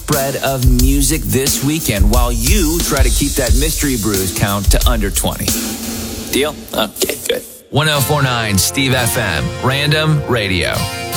spread of music this weekend while you try to keep that Mystery Brews count to under 20. Deal? Okay, good. 1049 Steve FM, Random Radio.